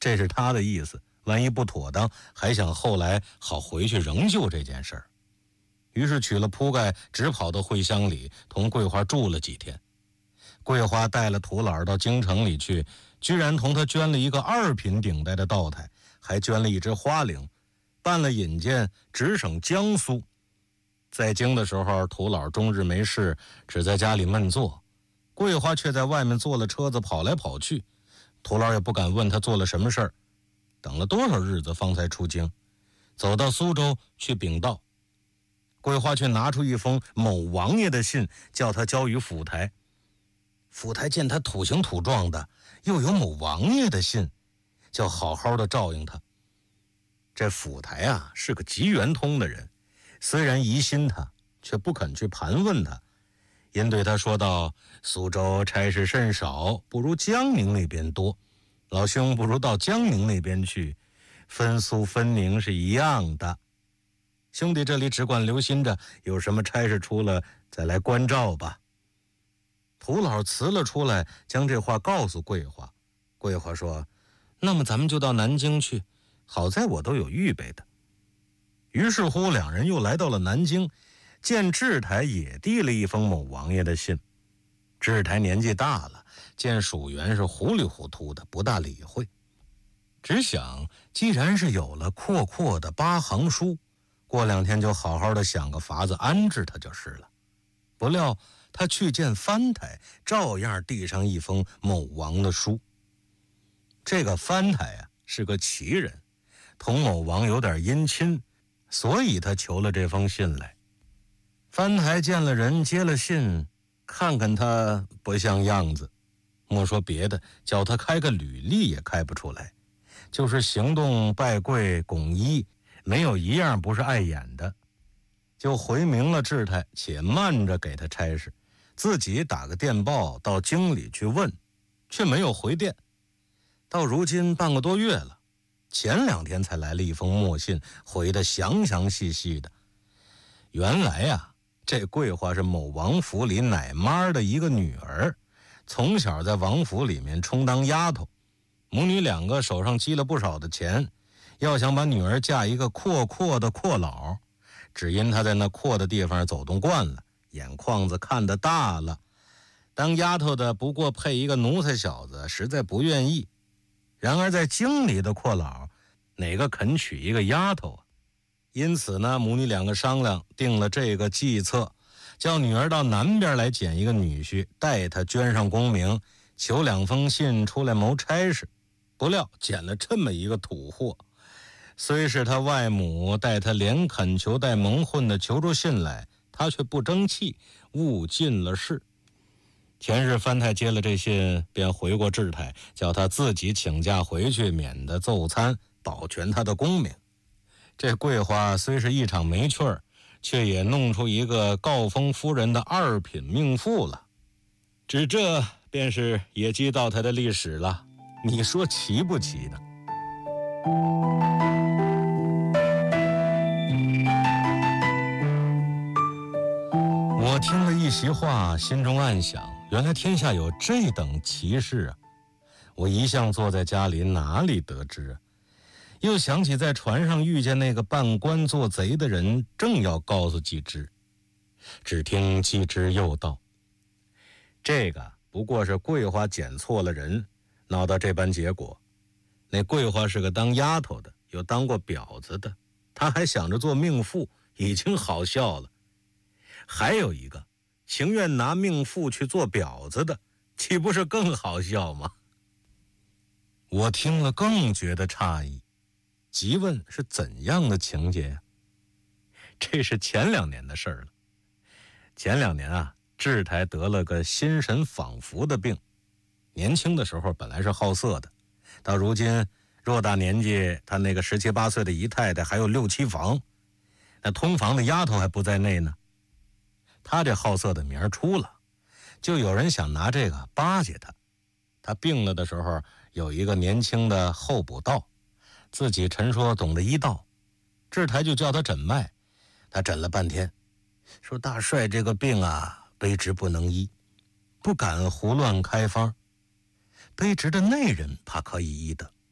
这是他的意思，万一不妥当，还想后来好回去仍旧这件事儿。于是取了铺盖，直跑到会乡里，同桂花住了几天。桂花带了土老到京城里去，居然同他捐了一个2品顶戴的道台，还捐了一只花翎，办了引荐，直省江苏。在京的时候，土老终日没事，只在家里闷坐，桂花却在外面坐了车子跑来跑去，土老也不敢问他做了什么事儿。等了多少日子方才出京，走到苏州去禀道。桂花却拿出一封某王爷的信，叫他交于府台。府台见他土形土状的，又有某王爷的信，就好好的照应他。这府台啊，是个极圆通的人，虽然疑心他，却不肯去盘问他，因对他说道：苏州差事甚少，不如江宁那边多，老兄不如到江宁那边去，分苏分宁是一样的，兄弟这里只管留心着，有什么差事出了再来关照吧。土老辞了出来，将这话告诉桂花。桂花说：那么咱们就到南京去，好在我都有预备的。于是乎两人又来到了南京，见智台也递了一封某王爷的信。智台年纪大了，见属员是糊里糊涂的，不大理会，只想既然是有了阔阔的8行书，过2天就好好的想个法子安置他就是了。不料他去见藩台，照样递上一封某王的书。这个藩台啊，是个奇人，同某王有点姻亲，所以他求了这封信来。藩台见了人，接了信，看看他不像样子，莫说别的，叫他开个履历也开不出来，就是行动拜跪拱揖，没有一样不是碍眼的。就回明了智台，且慢着给他差事，自己打个电报到京里去问，却没有回电。到如今半个多月了，前2天才来了一封墨信，回得详详细细的。原来啊，这桂花是某王府里奶妈的一个女儿，从小在王府里面充当丫头，母女2个手上积了不少的钱，要想把女儿嫁一个阔的阔佬，只因她在那阔的地方走动惯了，眼眶子看得大了，当丫头的不过配一个奴才小子，实在不愿意。然而在京里的阔佬，哪个肯娶一个丫头啊？因此呢，母女2个商量，定了这个计策，叫女儿到南边来捡一个女婿，带她捐上功名，求2封信出来谋差事。不料捡了这么一个土货，虽是他外母带他连恳求带蒙混的求出信来，他却不争气，误尽了事。前日藩台接了这信，便回过智台，叫他自己请假回去，免得奏参，保全他的功名。这桂花虽是一场没趣儿，却也弄出一个诰封夫人的2品命妇了。只这便是野鸡道台的历史了，你说奇不奇呢？我听了一席话，心中暗想，原来天下有这等奇事啊！我一向坐在家里，哪里得知啊？又想起在船上遇见那个扮官做贼的人，正要告诉季之，只听季之又道：这个不过是桂花捡错了人，闹到这般结果。那桂花是个当丫头的，有当过婊子的，她还想着做命妇，已经好笑了。还有一个情愿拿命妇去做婊子的，岂不是更好笑吗？我听了更觉得诧异，急问是怎样的情节呀？这是前2年的事了。前2年啊，智台得了个心神仿佛的病，年轻的时候本来是好色的，到如今偌大年纪，他那个17、18岁的姨太太还有6、7房，那通房的丫头还不在内呢。他这好色的名出了，就有人想拿这个巴结他。他病了的时候，有一个年轻的候补道，自己陈说懂得医道，智台就叫他诊脉。他诊了半天，说大帅这个病啊，卑职不能医，不敢胡乱开方，卑职的内人怕可以医的，